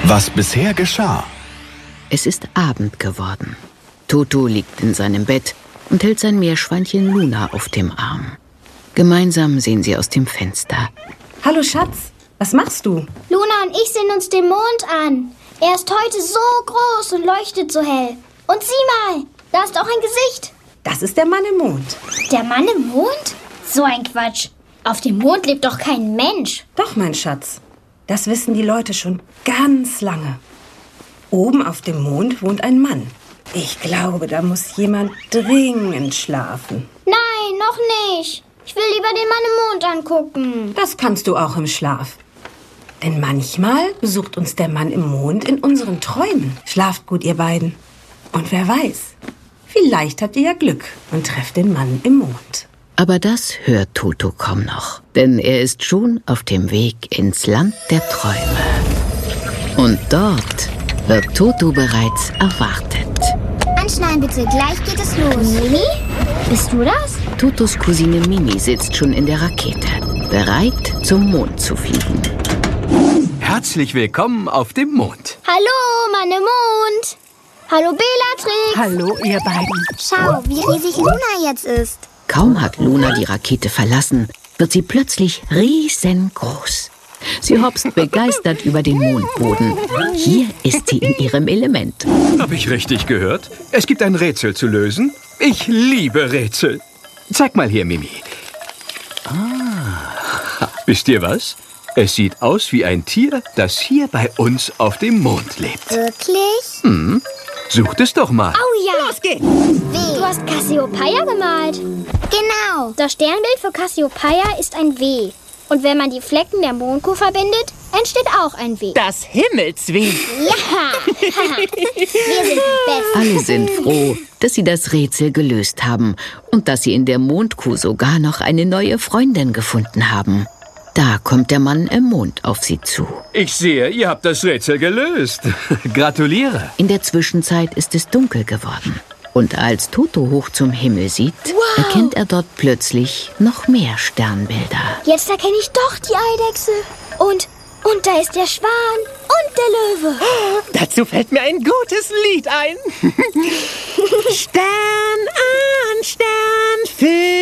Was bisher geschah. Es ist Abend geworden. Toto liegt in seinem Bett und hält sein Meerschweinchen Luna auf dem Arm. Gemeinsam sehen sie aus dem Fenster. Hallo Schatz, was machst du? Luna und ich sehen uns den Mond an. Er ist heute so groß und leuchtet so hell. Und sieh mal, da ist auch ein Gesicht. Das ist der Mann im Mond. Der Mann im Mond? So ein Quatsch. Auf dem Mond lebt doch kein Mensch. Doch, mein Schatz. Das wissen die Leute schon ganz lange. Oben auf dem Mond wohnt ein Mann. Ich glaube, da muss jemand dringend schlafen. Nein, noch nicht. Ich will lieber den Mann im Mond angucken. Das kannst du auch im Schlaf. Denn manchmal besucht uns der Mann im Mond in unseren Träumen. Schlaft gut, ihr beiden. Und wer weiß, vielleicht habt ihr ja Glück und trefft den Mann im Mond. Aber das hört Toto kaum noch, denn er ist schon auf dem Weg ins Land der Träume. Und dort wird Toto bereits erwartet. Anschnallen bitte, gleich geht es los. Mimi? Bist du das? Totos Cousine Mimi sitzt schon in der Rakete, bereit zum Mond zu fliegen. Herzlich willkommen auf dem Mond. Hallo, Mann im Mond. Hallo, Bellatrix. Hallo, ihr beiden. Schau, wie riesig Luna jetzt ist. Kaum hat Luna die Rakete verlassen, wird sie plötzlich riesengroß. Sie hopst begeistert über den Mondboden. Hier ist sie in ihrem Element. Hab ich richtig gehört? Es gibt ein Rätsel zu lösen. Ich liebe Rätsel. Zeig mal her, Mimi. Wisst ihr was? Es sieht aus wie ein Tier, das hier bei uns auf dem Mond lebt. Wirklich? Sucht es doch mal. Oh ja. Los geht's. Du hast Cassiopeia gemalt. Genau. Das Sternbild für Cassiopeia ist ein W. Und wenn man die Flecken der Mondkuh verbindet, entsteht auch ein W. Das Himmelsweh. Ja! Wir sind die Besten. Alle sind froh, dass sie das Rätsel gelöst haben und dass sie in der Mondkuh sogar noch eine neue Freundin gefunden haben. Da kommt der Mann im Mond auf sie zu. Ich sehe, ihr habt das Rätsel gelöst. Gratuliere. In der Zwischenzeit ist es dunkel geworden. Und als Toto hoch zum Himmel sieht, erkennt er dort plötzlich noch mehr Sternbilder. Jetzt erkenne ich doch die Eidechse. Und da ist der Schwan und der Löwe. Dazu fällt mir ein gutes Lied ein. Stern an Stern,